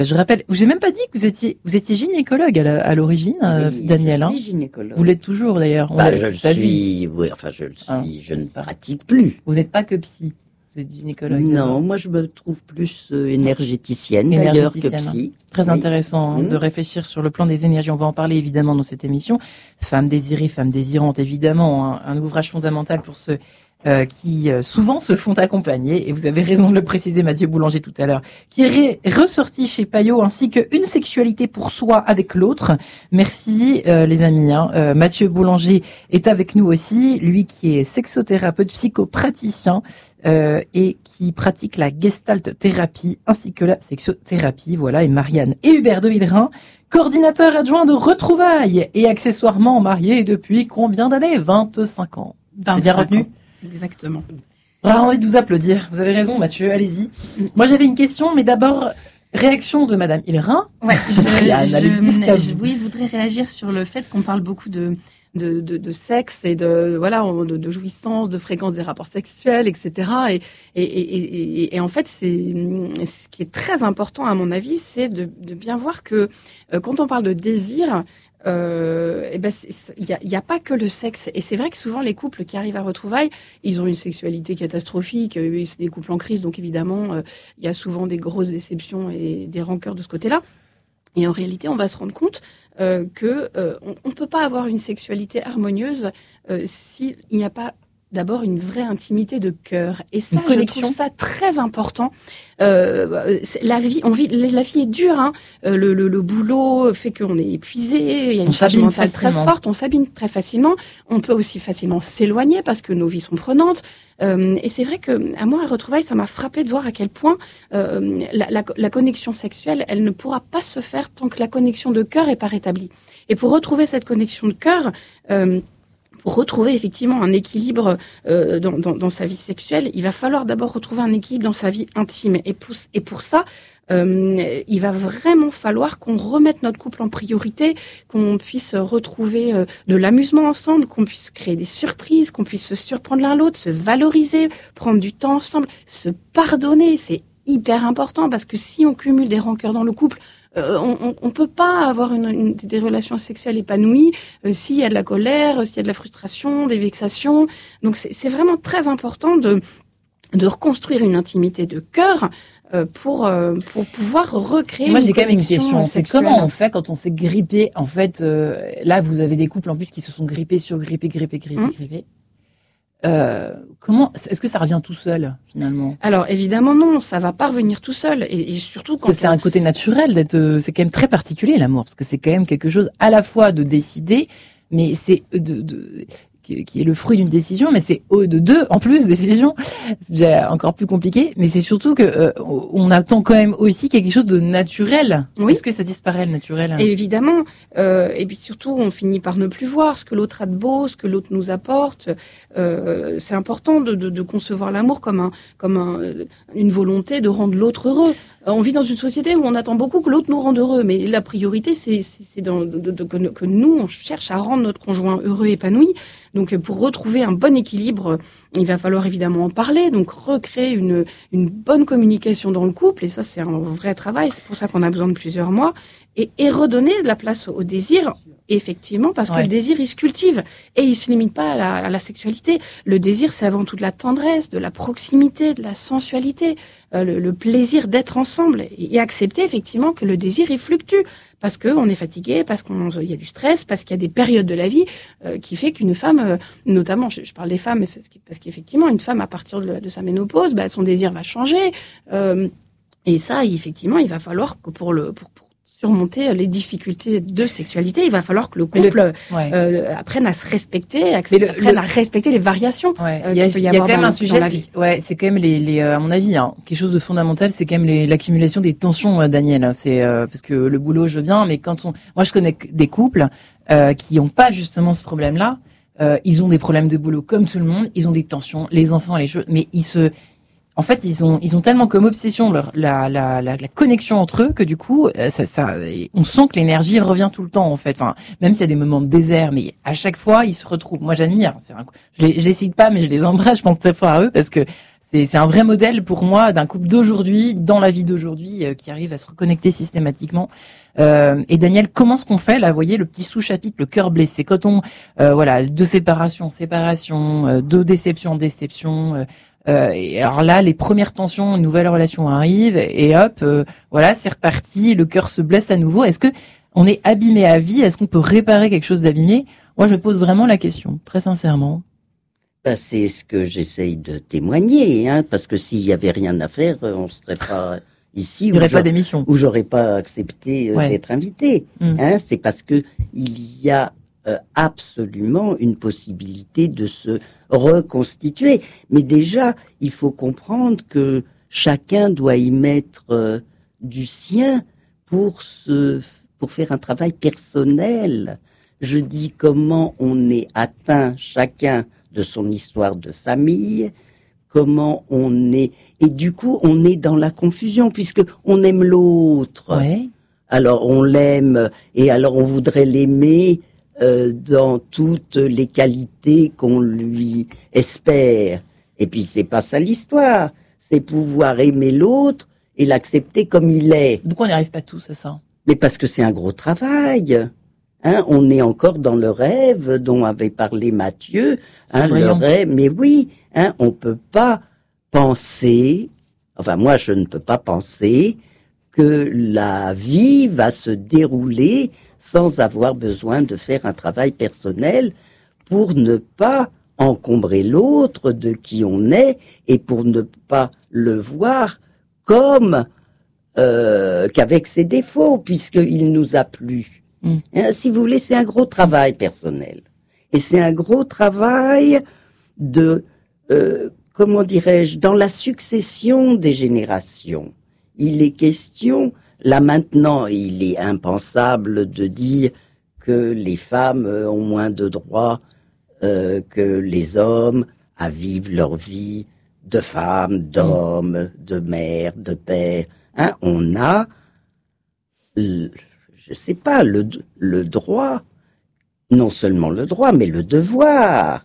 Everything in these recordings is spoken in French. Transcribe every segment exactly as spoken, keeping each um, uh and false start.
Je rappelle, je n'ai même pas dit que vous étiez, vous étiez gynécologue à, la, à l'origine, oui, Daniel. Je suis gynécologue. Vous l'êtes toujours d'ailleurs. On bah, l'a je le suis, oui, enfin je le suis, ah, je ne pratique plus. Vous n'êtes pas que psy, vous êtes gynécologue. Non, d'abord. Moi je me trouve plus euh, énergéticienne, d'ailleurs que psy. Très oui. intéressant hein, mmh. de réfléchir sur le plan des énergies. On va en parler évidemment dans cette émission. Femmes désirées, femmes désirantes, évidemment, hein, un ouvrage fondamental pour ceux Euh, qui euh, souvent se font accompagner, et vous avez raison de le préciser Mathieu Boulanger tout à l'heure, qui est ressorti chez Payot, ainsi qu'une sexualité pour soi avec l'autre. Merci euh, les amis. Hein. Euh, Mathieu Boulanger est avec nous aussi, lui qui est sexothérapeute, psychopraticien euh, et qui pratique la gestalt thérapie ainsi que la sexothérapie. Voilà, et Marianne et Hubert de Villerin, coordinateur adjoint de Retrouvailles et accessoirement marié depuis combien d'années? vingt-cinq ans. vingt-cinq bien retenu. Ans. Exactement. J'ai envie de vous applaudir. Vous avez raison, Mathieu. Allez-y. Moi, j'avais une question, mais d'abord, réaction de Madame Hillerin. Ouais, je, je, je, oui, je voudrais réagir sur le fait qu'on parle beaucoup de, de, de, de sexe et de, voilà, de, de jouissance, de fréquence des rapports sexuels, et cetera. Et, et, et, et, et en fait, c'est, ce qui est très important, à mon avis, c'est de, de bien voir que euh, quand on parle de désir, Euh, et ben il y a, y a pas que le sexe, et c'est vrai que souvent les couples qui arrivent à Retrouvailles, ils ont une sexualité catastrophique, c'est des couples en crise, donc évidemment il euh, y a souvent des grosses déceptions et des rancœurs de ce côté-là. Et en réalité, on va se rendre compte euh, que euh, on, on peut pas avoir une sexualité harmonieuse euh, s'il n'y a pas d'abord une vraie intimité de cœur, et ça, je trouve ça très important. Euh, la vie, on vit, la vie est dure, hein. Euh, le, le, le boulot fait qu'on est épuisé, il y a une charge mentale très forte, on s'abîme très facilement. On peut aussi facilement s'éloigner parce que nos vies sont prenantes. Euh, et c'est vrai que à moi, à Retrouvailles, ça m'a frappé de voir à quel point euh, la, la, la connexion sexuelle, elle ne pourra pas se faire tant que la connexion de cœur est pas rétablie. Et pour retrouver cette connexion de cœur, euh, pour retrouver effectivement un équilibre euh, dans, dans, dans sa vie sexuelle, il va falloir d'abord retrouver un équilibre dans sa vie intime. Et pour, et pour ça, euh, il va vraiment falloir qu'on remette notre couple en priorité, qu'on puisse retrouver euh, de l'amusement ensemble, qu'on puisse créer des surprises, qu'on puisse se surprendre l'un l'autre, se valoriser, prendre du temps ensemble, se pardonner. C'est hyper important parce que si on cumule des rancœurs dans le couple, Euh, on, on peut pas avoir une, une, des relations sexuelles épanouies euh, s'il y a de la colère, s'il y a de la frustration, des vexations. Donc c'est, c'est vraiment très important de de reconstruire une intimité de cœur euh, pour euh, pour pouvoir recréer. Moi, une j'ai quand même une question. sexuelle. C'est comment on fait quand on s'est grippé? En fait, euh, là, vous avez des couples en plus qui se sont grippés, surgrippés, grippés, grippés, Hum. grippés. Euh, comment est-ce que ça revient tout seul finalement? Alors évidemment non, ça va pas revenir tout seul, et, et surtout quand parce que c'est on... un côté naturel d'être, euh, c'est quand même très particulier l'amour, parce que c'est quand même quelque chose à la fois de décider, mais c'est de, de qui, qui est le fruit d'une décision, mais c'est de deux en plus décision, c'est déjà encore plus compliqué. Mais c'est surtout que euh, on attend quand même aussi quelque chose de naturel. Oui. Est-ce que ça disparaît le naturel? Et évidemment, euh, et puis surtout, on finit par ne plus voir ce que l'autre a de beau, ce que l'autre nous apporte. Euh, c'est important de, de, de concevoir l'amour comme un, comme un, une volonté de rendre l'autre heureux. Euh, on vit dans une société où on attend beaucoup que l'autre nous rende heureux, mais la priorité, c'est, c'est, c'est dans, de, de, de, que, que nous, on cherche à rendre notre conjoint heureux, épanoui. Donc, pour retrouver un bon équilibre, il va falloir évidemment en parler, donc recréer une, une bonne communication dans le couple, et ça, c'est un vrai travail. C'est pour ça qu'on a besoin de plusieurs mois. Et, et redonner de la place au désir, effectivement, parce que ouais. le désir, il se cultive et il se limite pas à la, à la sexualité. Le désir, c'est avant tout de la tendresse, de la proximité, de la sensualité, euh, le, le plaisir d'être ensemble, et, et accepter effectivement que le désir, il fluctue parce que on est fatigué, parce qu'on il y a du stress, parce qu'il y a des périodes de la vie euh, qui fait qu'une femme, euh, notamment, je, je parle des femmes, parce qu'effectivement, une femme à partir de, de sa ménopause, bah, son désir va changer, euh, et ça, effectivement, il va falloir que pour le pour, pour surmonter les difficultés de sexualité, il va falloir que le couple le, ouais. euh, apprenne à se respecter, le, apprenne le, à respecter les variations. Ouais. Euh, il y a, il y a quand même un sujet, c'est, ouais, c'est quand même les, les euh, à mon avis, hein, quelque chose de fondamental, c'est quand même les, l'accumulation des tensions, euh, Daniel. C'est euh, parce que le boulot, je veux bien, mais quand on, moi, je connais des couples euh, qui n'ont pas justement ce problème-là. Euh, ils ont des problèmes de boulot comme tout le monde. Ils ont des tensions, les enfants, les choses, mais ils se En fait, ils ont ils ont tellement comme obsession leur, la, la la la connexion entre eux que du coup, ça, ça on sent que l'énergie revient tout le temps en fait. Enfin, même s'il y a des moments de désert, mais à chaque fois ils se retrouvent. Moi, j'admire. C'est un, je les je les cite pas, mais je les embrasse. Je pense très fort à eux parce que c'est, c'est un vrai modèle pour moi d'un couple d'aujourd'hui, dans la vie d'aujourd'hui, euh, qui arrive à se reconnecter systématiquement. Euh, et Daniel, comment est-ce qu'on fait là? Vous voyez le petit sous-chapitre, le cœur blessé. Quand on, euh, voilà, de séparation, séparation, euh, de déception, déception. Euh, euh, et alors là, les premières tensions, une nouvelle relation arrive, et hop, euh, voilà, c'est reparti. Le cœur se blesse à nouveau. Est-ce que on est abîmé à vie? Est-ce qu'on peut réparer quelque chose d'abîmé? Moi, je pose vraiment la question, très sincèrement. Ben, c'est ce que j'essaye de témoigner, hein, parce que s'il y avait rien à faire, on serait pas ici. Il n'y aurait pas d'émission. Où j'aurais pas accepté euh, Ouais. d'être invité. Mm. Hein, c'est parce que il y a euh, absolument une possibilité de se reconstituer. Mais déjà, il faut comprendre que chacun doit y mettre euh, du sien pour se, pour faire un travail personnel. Je dis comment on est atteint chacun de son histoire de famille, comment on est, et du coup on est dans la confusion puisque on aime l'autre. Ouais. Alors on l'aime et alors on voudrait l'aimer euh, dans toutes les qualités qu'on lui espère. Et puis c'est pas ça l'histoire, c'est pouvoir aimer l'autre et l'accepter comme il est. Pourquoi on n'y arrive pas tous à ça? Mais parce que c'est un gros travail. Hein, on est encore dans le rêve dont avait parlé Mathieu. Hein, le rêve, mais oui, hein, on peut pas penser, enfin moi je ne peux pas penser que la vie va se dérouler sans avoir besoin de faire un travail personnel pour ne pas encombrer l'autre de qui on est et pour ne pas le voir comme euh, qu'avec ses défauts, puisqu'il nous a plu. Mmh. Hein, si vous voulez, c'est un gros travail personnel. Et c'est un gros travail de, euh, comment dirais-je, dans la succession des générations. Il est question, là maintenant, il est impensable de dire que les femmes ont moins de droits euh, que les hommes à vivre leur vie de femmes, d'hommes, de mères, de pères. Hein, on a... Le, je sais pas, le, le droit, non seulement le droit, mais le devoir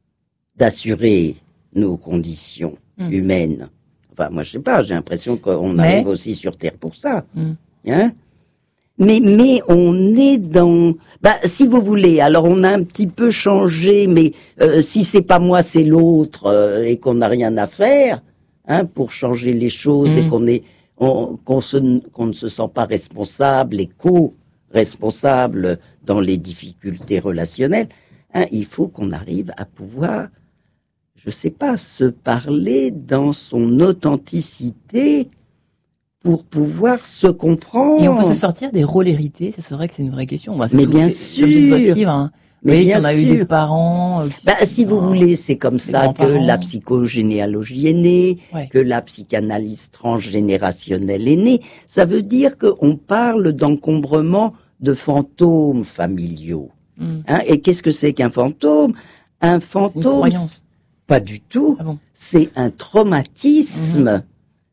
d'assurer nos conditions mmh. humaines. Enfin, moi, je sais pas, j'ai l'impression qu'on mais... arrive aussi sur Terre pour ça. Mmh. Hein? Mais, mais on est dans... Bah, si vous voulez, alors on a un petit peu changé, mais euh, si c'est pas moi, c'est l'autre, euh, et qu'on n'a rien à faire, hein, pour changer les choses, mmh. et qu'on est... On, qu'on, se, qu'on ne se sent pas responsable et co-responsable dans les difficultés relationnelles, hein, il faut qu'on arrive à pouvoir, je sais pas, se parler dans son authenticité pour pouvoir se comprendre. Et on peut se sortir des rôles hérités, ça c'est vrai que c'est une vraie question. Moi, c'est mais bien sûr. L'objet de votre livre, hein. Mais oui, bien si on a sûr. eu des parents. Euh, bah, si vous oh, voulez, c'est comme ça que la psychogénéalogie est née, ouais. que la psychanalyse transgénérationnelle est née. Ça veut dire qu'on parle d'encombrement de fantômes familiaux. Mm. Hein, et qu'est-ce que c'est qu'un fantôme? Un fantôme, pas du tout. Ah bon. C'est un traumatisme mm-hmm.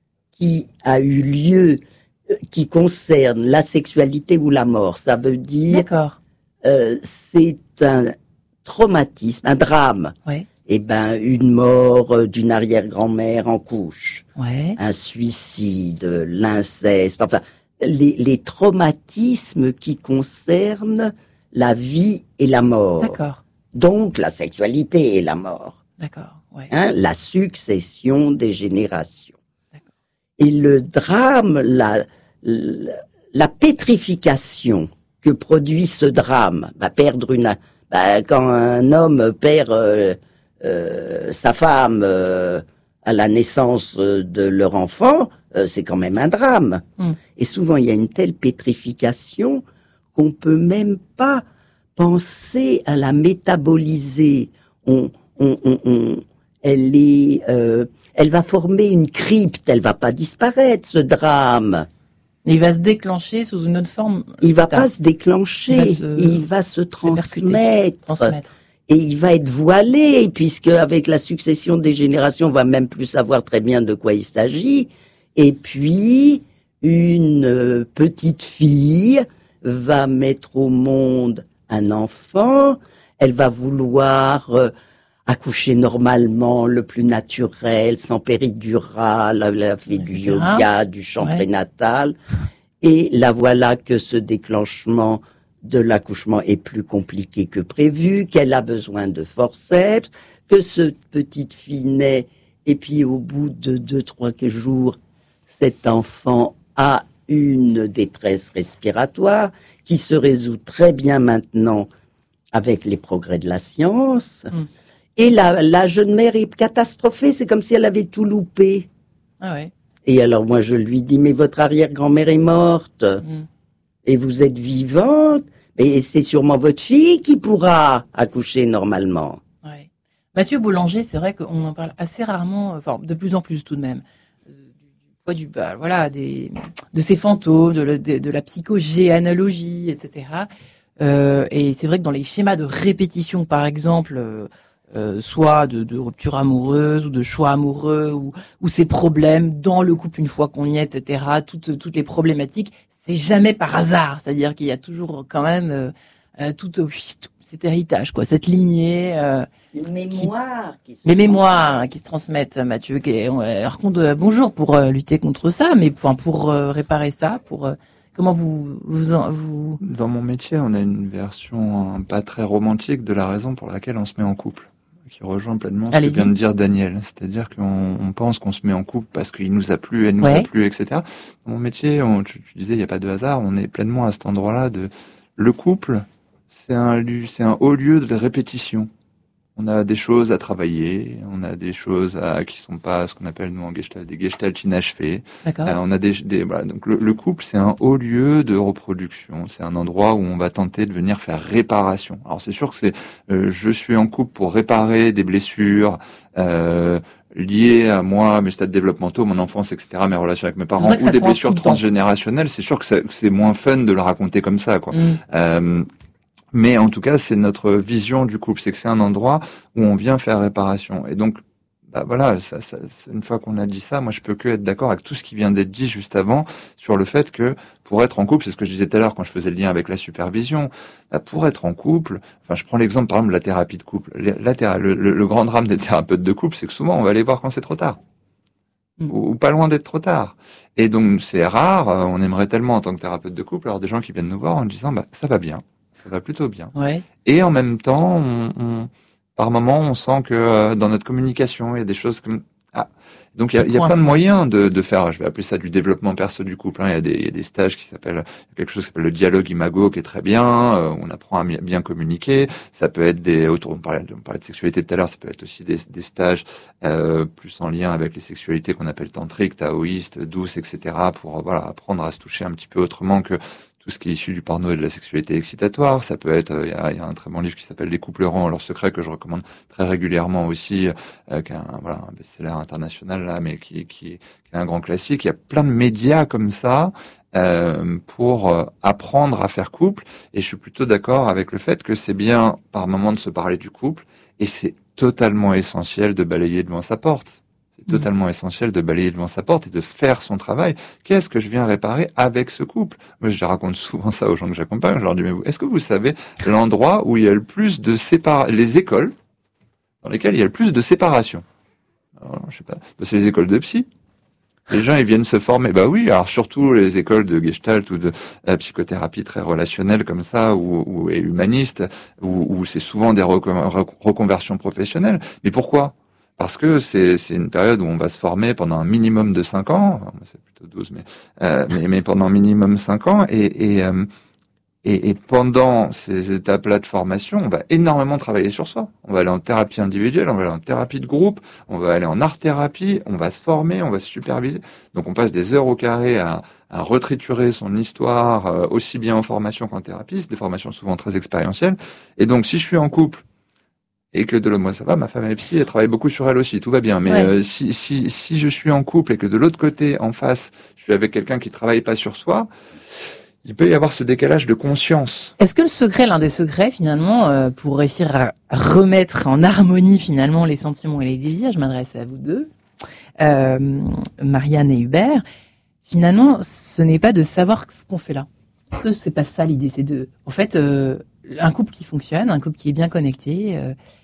qui a eu lieu, qui concerne la sexualité ou la mort. Ça veut dire. D'accord. Euh, c'est un traumatisme, un drame. Ouais. Eh ben, une mort d'une arrière-grand-mère en couche, ouais. un suicide, l'inceste, enfin, les, les traumatismes qui concernent la vie et la mort. D'accord. Donc, la sexualité et la mort. D'accord. Ouais. Hein, la succession des générations. D'accord. Et le drame, la, la, la pétrification que produit ce drame, bah, perdre une, bah, quand un homme perd euh, euh, sa femme euh, à la naissance de leur enfant, euh, c'est quand même un drame. Mm. Et souvent il y a une telle pétrification qu'on peut même pas penser à la métaboliser. On, on, on, on elle est, euh, elle va former une crypte, elle va pas disparaître ce drame. Il va se déclencher sous une autre forme. Il va pas se déclencher, il va se, il va se transmettre. transmettre. Et il va être voilé, puisque avec la succession des générations, on va même plus savoir très bien de quoi il s'agit. Et puis, une petite fille va mettre au monde un enfant, elle va vouloir accoucher normalement, le plus naturel, sans péridurale, elle a fait du yoga, du chant ouais. prénatal. Et la voilà que ce déclenchement de l'accouchement est plus compliqué que prévu, qu'elle a besoin de forceps, que ce petite fille naît, et puis au bout de deux, trois jours, cet enfant a une détresse respiratoire qui se résout très bien maintenant avec les progrès de la science. Mmh. Et la, la jeune mère est catastrophée, c'est comme si elle avait tout loupé. Ah ouais. Et alors moi je lui dis, mais votre arrière-grand-mère est morte, mmh. et vous êtes vivante, et c'est sûrement votre fille qui pourra accoucher normalement. Ouais. Mathieu Boulanger, c'est vrai qu'on en parle assez rarement, enfin de plus en plus tout de même, du, du bah, voilà, des, de ces fantômes, de, de, de la psychogéanalogie, et cetera. Euh, et c'est vrai que dans les schémas de répétition, par exemple, euh, Euh, soit de, de rupture amoureuse ou de choix amoureux ou, ou ces problèmes dans le couple une fois qu'on y est, et cetera. Toutes, toutes les problématiques, c'est jamais par hasard. C'est-à-dire qu'il y a toujours quand même euh, euh, tout, tout cet héritage, quoi, cette lignée. Euh, les mémoires qui, qui se les mémoires hein, qui se transmettent, Mathieu. Qui, euh, par contre, euh, bonjour pour euh, lutter contre ça, mais enfin pour euh, réparer ça, pour euh, comment vous, vous vous dans mon métier, on a une version hein, pas très romantique de la raison pour laquelle on se met en couple, qui rejoint pleinement ce Allez-y. que vient de dire Daniel. C'est-à-dire qu'on on pense qu'on se met en couple parce qu'il nous a plu, elle nous ouais. a plu, et cetera. Dans mon métier, on, tu, tu disais, il n'y a pas de hasard, on est pleinement à cet endroit-là de, le couple, c'est un, c'est un haut lieu de répétition. On a des choses à travailler, on a des choses à, qui sont pas ce qu'on appelle nous en gestalt, des gestalt inachevés. D'accord. Euh, on a des, des voilà. Donc le, le couple, c'est un haut lieu de reproduction. C'est un endroit où on va tenter de venir faire réparation. Alors c'est sûr que c'est, euh, je suis en couple pour réparer des blessures. Euh, liées à moi, mes stades développementaux, mon enfance, et cetera, mes relations avec mes parents, ou des blessures transgénérationnelles. C'est sûr que c'est, que c'est moins fun de le raconter comme ça, quoi. Mmh. Euh, Mais en tout cas, c'est notre vision du couple, c'est que c'est un endroit où on vient faire réparation. Et donc, bah voilà, ça, ça, une fois qu'on a dit ça, moi je peux que être d'accord avec tout ce qui vient d'être dit juste avant sur le fait que pour être en couple, c'est ce que je disais tout à l'heure quand je faisais le lien avec la supervision, bah pour être en couple, enfin je prends l'exemple par exemple de la thérapie de couple. La, la, le, le, le grand drame des thérapeutes de couple, c'est que souvent on va aller voir quand c'est trop tard. Mmh. Ou, ou pas loin d'être trop tard. Et donc c'est rare, on aimerait tellement en tant que thérapeute de couple avoir des gens qui viennent nous voir en disant bah ça va bien. Ça va plutôt bien. Ouais. Et en même temps, on, on, par moment, on sent que euh, dans notre communication, il y a des choses comme ah. Donc il y a, il y a plein de moyens de, de faire. Je vais appeler ça du développement perso du couple. Hein. Il y a des, il y a des stages qui s'appellent quelque chose qui s'appelle le dialogue imago, qui est très bien. Euh, on apprend à bien communiquer. Ça peut être des autour. On parlait, on parlait de sexualité tout à l'heure. Ça peut être aussi des, des stages euh, plus en lien avec les sexualités qu'on appelle tantriques, taoïstes, douces, et cetera. Pour voilà apprendre à se toucher un petit peu autrement que tout ce qui est issu du porno et de la sexualité excitatoire. Ça peut être, il y a, il y a un très bon livre qui s'appelle Les couples errants, leur secret, que je recommande très régulièrement aussi, euh, qui est un, voilà, un best-seller international là, mais qui, qui, qui est un grand classique. Il y a plein de médias comme ça euh, pour euh, apprendre à faire couple. Et je suis plutôt d'accord avec le fait que c'est bien par moment de se parler du couple, et c'est totalement essentiel de balayer devant sa porte. C'est totalement essentiel de balayer devant sa porte et de faire son travail. Qu'est-ce que je viens réparer avec ce couple? Moi, je raconte souvent ça aux gens que j'accompagne. Je leur dis, mais vous, est-ce que vous savez l'endroit où il y a le plus de séparation, les écoles dans lesquelles il y a le plus de séparation? Alors, je sais pas, c'est les écoles de psy. Les gens, ils viennent se former. Bah oui, alors surtout les écoles de gestalt ou de la psychothérapie très relationnelle comme ça, ou, ou et humaniste, où, où c'est souvent des reconversions professionnelles. Mais pourquoi? Parce que c'est, c'est une période où on va se former pendant un minimum de cinq ans, enfin, c'est plutôt douze, mais, euh, mais, mais pendant minimum cinq ans, et, et, euh, et, et pendant ces étapes-là de formation, on va énormément travailler sur soi. On va aller en thérapie individuelle, on va aller en thérapie de groupe, on va aller en art-thérapie, on va se former, on va se superviser. Donc on passe des heures au carré à, à retriturer son histoire, euh, aussi bien en formation qu'en thérapie, c'est des formations souvent très expérientielles. Et donc si je suis en couple, et que de l'autre, moi ça va, ma femme est psy, elle travaille beaucoup sur elle aussi, tout va bien. Mais ouais. euh, si, si, si je suis en couple et que de l'autre côté, en face, je suis avec quelqu'un qui travaille pas sur soi, il peut y avoir ce décalage de conscience. Est-ce que le secret, l'un des secrets finalement, euh, pour réussir à remettre en harmonie finalement les sentiments et les désirs, je m'adresse à vous deux, euh, Marianne et Hubert, finalement, ce n'est pas de savoir ce qu'on fait là. Est-ce que c'est pas ça l'idée, c'est de, en fait, euh, un couple qui fonctionne, un couple qui est bien connecté, euh,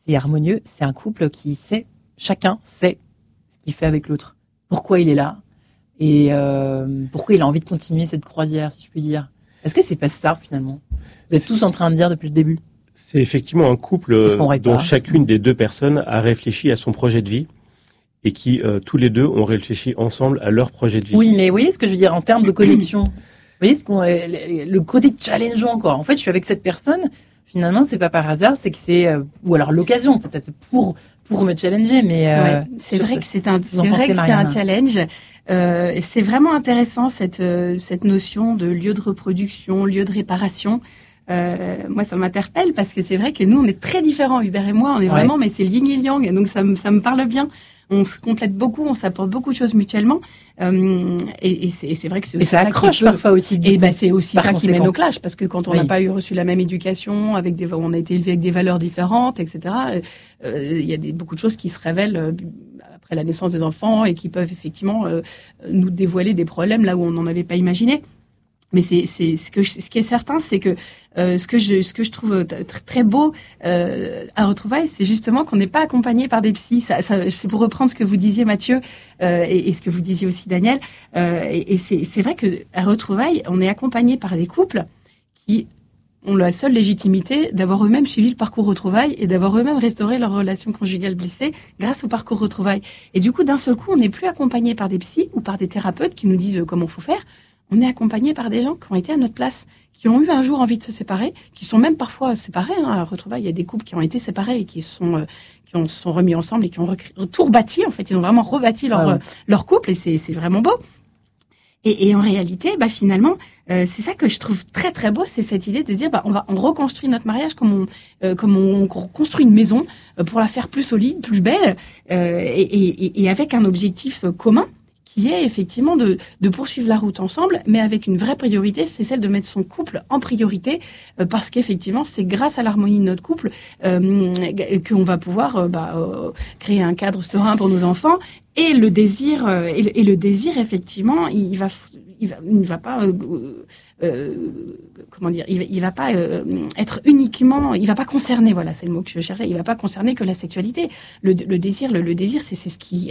c'est harmonieux, c'est un couple qui sait, chacun sait ce qu'il fait avec l'autre, pourquoi il est là et euh, pourquoi il a envie de continuer cette croisière, si je puis dire. Est-ce que c'est pas ça finalement? Vous êtes tous en train de dire depuis le début. C'est effectivement un couple dont chacune des deux personnes a réfléchi à son projet de vie et qui, euh, tous les deux, ont réfléchi ensemble à leur projet de vie. Oui, mais vous voyez ce que je veux dire en termes de connexion. Vous voyez ce qu'on, le, le côté challengeant, quoi. En fait, je suis avec cette personne. Finalement, c'est pas par hasard, c'est que c'est euh, ou alors l'occasion. C'est peut-être pour pour me challenger, mais euh, ouais, c'est vrai ce, que c'est un c'est vrai que c'est un challenge. Euh, c'est vraiment intéressant cette euh, cette notion de lieu de reproduction, lieu de réparation. Euh, moi, ça m'interpelle parce que c'est vrai que nous, on est très différents, Hubert et moi. On est ouais. vraiment, mais c'est le yin et le yang, et donc ça me ça me parle bien. On se complète beaucoup, on s'apporte beaucoup de choses mutuellement, euh, et, et, c'est, et c'est vrai que c'est aussi et ça, ça accroche peut, parfois aussi. Et ben c'est aussi ça qui mène au clash, parce que quand on n'a oui. pas eu reçu la même éducation, avec des, on a été élevé avec des valeurs différentes, et cetera. Il euh, y a des, beaucoup de choses qui se révèlent euh, après la naissance des enfants et qui peuvent effectivement euh, nous dévoiler des problèmes là où on n'en avait pas imaginé. Mais c'est, c'est ce que je, ce qui est certain, c'est que euh, ce que je ce que je trouve t- très beau euh, à Retrouvailles, c'est justement qu'on n'est pas accompagné par des psys. Ça, ça, c'est pour reprendre ce que vous disiez, Mathieu, euh, et, et ce que vous disiez aussi, Daniel. Euh, et et c'est, c'est vrai que à Retrouvailles, on est accompagné par des couples qui ont la seule légitimité d'avoir eux-mêmes suivi le parcours Retrouvailles et d'avoir eux-mêmes restauré leur relation conjugale blessée grâce au parcours Retrouvailles. Et du coup, d'un seul coup, on n'est plus accompagné par des psys ou par des thérapeutes qui nous disent comment il faut faire. On est accompagné par des gens qui ont été à notre place, qui ont eu un jour envie de se séparer, qui sont même parfois séparés. Hein, à Retrouvailles, il y a des couples qui ont été séparés et qui sont euh, qui ont sont remis ensemble et qui ont recré- tout rebâti. En fait, ils ont vraiment rebâti leur ah ouais. euh, leur couple et c'est c'est vraiment beau. Et, et en réalité, bah finalement, euh, c'est ça que je trouve très très beau, c'est cette idée de se dire, bah on va on reconstruit notre mariage comme on euh, comme on construit une maison euh, pour la faire plus solide, plus belle euh, et, et, et avec un objectif commun, qui est effectivement de, de poursuivre la route ensemble, mais avec une vraie priorité, c'est celle de mettre son couple en priorité, euh, parce qu'effectivement, c'est grâce à l'harmonie de notre couple euh, qu'on va pouvoir euh, bah, euh, créer un cadre serein pour nos enfants, et le désir, euh, et, le, et le désir, effectivement, il, il va, il va, il ne va pas, euh, euh, comment dire, il, il va pas euh, être uniquement, il va pas concerner, voilà, c'est le mot que je cherchais, il va pas concerner que la sexualité. Le, le désir, le, le désir, c'est, c'est ce qui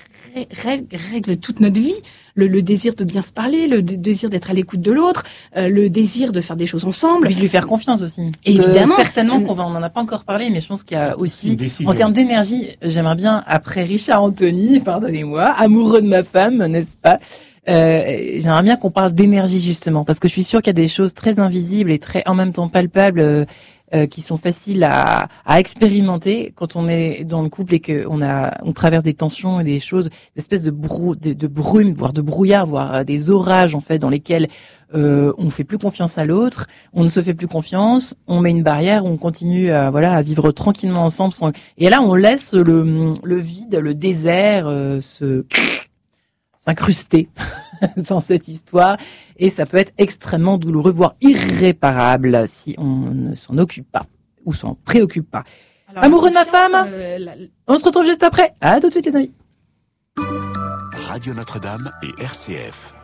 règle, règle toute notre vie, le, le désir de bien se parler, le d- désir d'être à l'écoute de l'autre, euh, le désir de faire des choses ensemble. Et de lui faire confiance aussi. Évidemment. Euh, certainement qu'on va, on en a pas encore parlé, mais je pense qu'il y a aussi, en termes d'énergie, j'aimerais bien, après Richard Anthony, pardonnez-moi, amoureux de ma femme, n'est-ce pas? Euh, j'aimerais bien qu'on parle d'énergie justement, parce que je suis sûre qu'il y a des choses très invisibles et très, en même temps palpables, euh, Euh, qui sont faciles à, à expérimenter quand on est dans le couple et qu'on a, on traverse des tensions et des choses, des espèces de, brou, de, de brume, voire de brouillard, voire des orages en fait dans lesquels euh, on fait plus confiance à l'autre, on ne se fait plus confiance, on met une barrière, on continue à, voilà, à vivre tranquillement ensemble. Sans... Et là, on laisse le, le vide, le désert euh, se s'incruster dans cette histoire, et ça peut être extrêmement douloureux, voire irréparable si on ne s'en occupe pas ou s'en préoccupe pas. Alors, amoureux de ma femme, euh, la... on se retrouve juste après. À tout de suite les amis. Radio Notre-Dame et R C F.